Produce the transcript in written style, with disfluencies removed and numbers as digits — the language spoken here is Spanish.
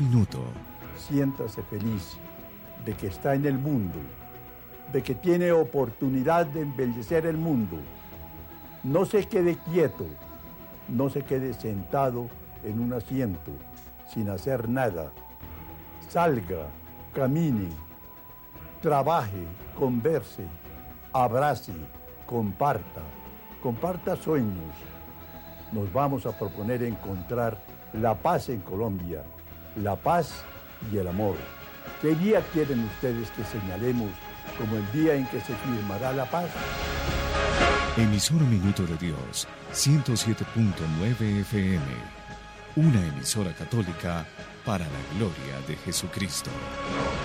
minuto. Siéntase feliz de que está en el mundo, de que tiene oportunidad de embellecer el mundo. No se quede quieto, no se quede sentado en un asiento sin hacer nada. Salga, camine, trabaje, converse, abrace, comparta sueños. Nos vamos a proponer encontrar la paz en Colombia, la paz y el amor. ¿Qué día quieren ustedes que señalemos como el día en que se firmará la paz? Emisora Minuto de Dios, 107.9 FM. Una emisora católica para la gloria de Jesucristo.